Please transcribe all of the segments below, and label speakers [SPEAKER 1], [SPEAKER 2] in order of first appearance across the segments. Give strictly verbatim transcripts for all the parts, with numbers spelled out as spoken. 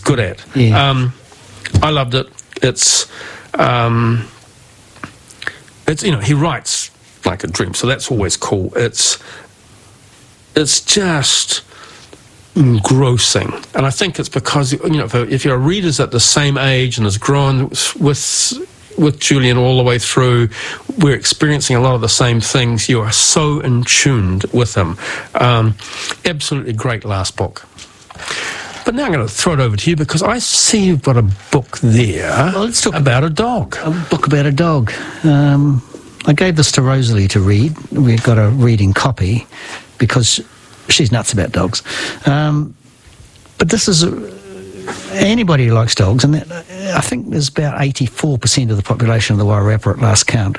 [SPEAKER 1] good at.
[SPEAKER 2] Yeah.
[SPEAKER 1] Um, I loved it. It's, um, it's you know, he writes like a dream, so that's always cool. It's, it's just engrossing, and I think it's because, you know, if, if your reader's at the same age and has grown with with Julian all the way through, we're experiencing a lot of the same things. You are so in tuned with him. Um, absolutely great last book. But now I'm going to throw it over to you, because I see you've got a book there
[SPEAKER 2] Well, let's talk
[SPEAKER 1] about a dog.
[SPEAKER 2] A book about a dog. Um, I gave this to Rosalie to read. We've got a reading copy because she's nuts about dogs. Um, but this is a, anybody who likes dogs, and that, I think there's about eighty-four percent of the population of the Wairarapa at last count.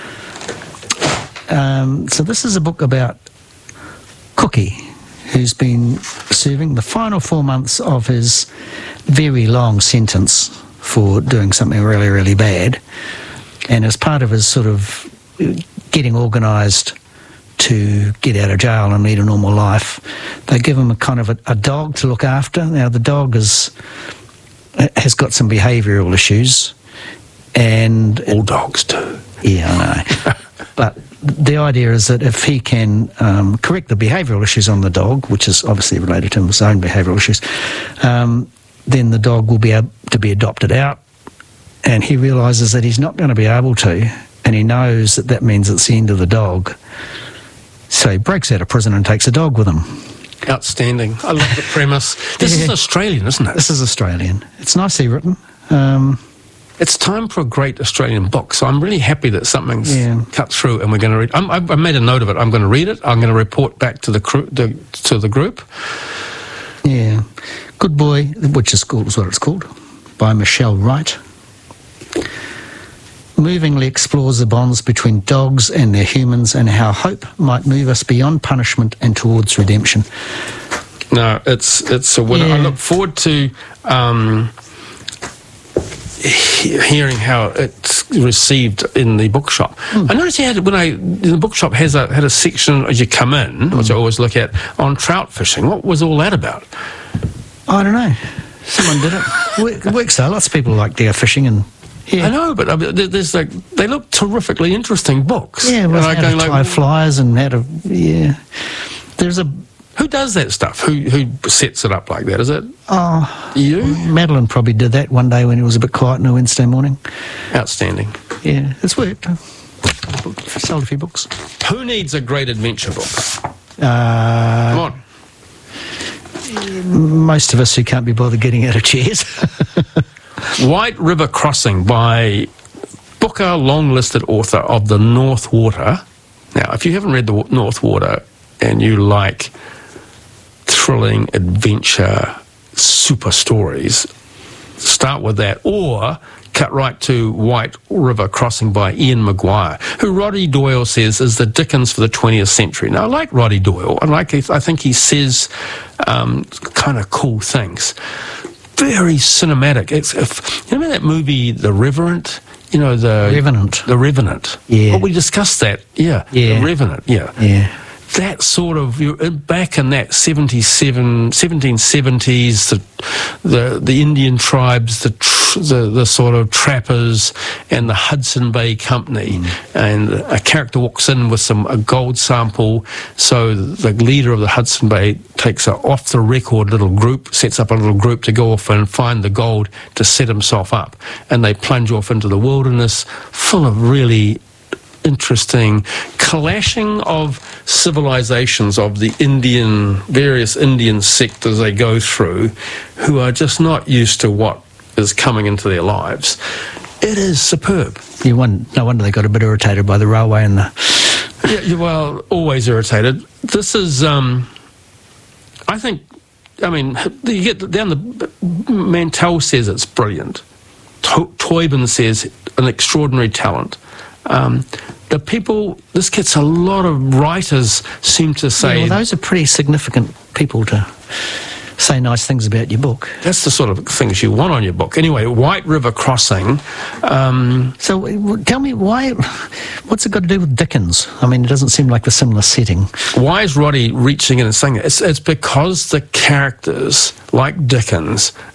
[SPEAKER 2] Um, so this is a book about Cookie, who's been serving the final four months of his very long sentence for doing something really, really bad. And as part of his sort of getting organised to get out of jail and lead a normal life, they give him a kind of a, a dog to look after. Now, the dog is has got some behavioural issues, and
[SPEAKER 1] All dogs do.
[SPEAKER 2] yeah, I know. But the idea is that if he can um, correct the behavioural issues on the dog, which is obviously related to his own behavioural issues, um, then the dog will be able to be adopted out. And he realises that he's not going to be able to, and he knows that that means it's the end of the dog. So he breaks out of prison and takes a dog with him.
[SPEAKER 1] Outstanding. I love the premise. This
[SPEAKER 2] Yeah.
[SPEAKER 1] is Australian, isn't it?
[SPEAKER 2] This is Australian. It's nicely written. Um,
[SPEAKER 1] It's time for a great Australian book, so I'm really happy that something's
[SPEAKER 2] Yeah.
[SPEAKER 1] cut through and we're going to read. I'm, I've I made a note of it. I'm going to read it. I'm going to report back to the crew, the, to the group.
[SPEAKER 2] yeah. Good Boy, which is called, is what it's called, by Michelle Wright. Movingly explores the bonds between dogs and their humans, and how hope might move us beyond punishment and towards redemption.
[SPEAKER 1] No, it's it's a winner.
[SPEAKER 2] Yeah.
[SPEAKER 1] I look forward to um, he- hearing how it's received in the bookshop.
[SPEAKER 2] Mm.
[SPEAKER 1] I noticed you had when I the bookshop has a had a section as you come in,
[SPEAKER 2] Mm.
[SPEAKER 1] which I always look at, on trout fishing. What was all that about?
[SPEAKER 2] I don't know. Someone did it. Work, works though. Lots of people like deer fishing, and yeah.
[SPEAKER 1] I know, but I mean, there- there's like they look terrifically interesting books.
[SPEAKER 2] Yeah,
[SPEAKER 1] And
[SPEAKER 2] well,
[SPEAKER 1] I
[SPEAKER 2] how
[SPEAKER 1] go
[SPEAKER 2] to
[SPEAKER 1] like,
[SPEAKER 2] tie flies and how to, yeah. There's a,
[SPEAKER 1] who does that stuff? Who who sets it up like that? Is it
[SPEAKER 2] oh,
[SPEAKER 1] you?
[SPEAKER 2] Madeline probably did that one day when it was a bit quiet on a Wednesday morning.
[SPEAKER 1] Outstanding.
[SPEAKER 2] Yeah, it's worked. Sold a few books.
[SPEAKER 1] Who needs a great adventure book?
[SPEAKER 2] Uh,
[SPEAKER 1] Come on.
[SPEAKER 2] most of us who can't be bothered getting out of chairs.
[SPEAKER 1] White River Crossing by Booker, long-listed author of The North Water. Now, if you haven't read The North Water and you like thrilling adventure super stories, start with that, or cut right to White River Crossing by Ian Maguire, who Roddy Doyle says is the Dickens for the twentieth century. Now, I like Roddy Doyle. I like. I think he says um, kind of cool things. Very cinematic. It's, if, you remember that movie, The Revenant? You know, the
[SPEAKER 2] Revenant.
[SPEAKER 1] The Revenant.
[SPEAKER 2] Yeah.
[SPEAKER 1] Well, we discussed that. Yeah.
[SPEAKER 2] Yeah.
[SPEAKER 1] The Revenant. Yeah.
[SPEAKER 2] Yeah.
[SPEAKER 1] That sort of, you're in- back in that seventy-seven, seventeen seventies, the the, the Indian tribes, the, tr- the the sort of trappers, and the Hudson Bay Company, and a character walks in with some a gold sample. So the leader of the Hudson Bay takes a off the record little group, sets up a little group to go off and find the gold to set himself up, and they plunge off into the wilderness, full of really interesting clashing of civilizations of the Indian, various Indian sectors they go through, who are just not used to what is coming into their lives. It is superb.
[SPEAKER 2] You won, no wonder they got a bit irritated by the railway and the...
[SPEAKER 1] Yeah, yeah, well, always irritated. This is, um, I think, I mean, you get down the... Mantell says it's brilliant. To- Toybin says an extraordinary talent. Um, the people, this gets a lot of writers seem to say...
[SPEAKER 2] Yeah, well, those are pretty significant people to say nice things about your book.
[SPEAKER 1] That's the sort of things you want on your book. Anyway, White River Crossing. Um,
[SPEAKER 2] So w- tell me, why, what's it got to do with Dickens? I mean, it doesn't seem like the similar setting.
[SPEAKER 1] why is Roddy reaching in and saying it? It's, it's because the characters, like Dickens,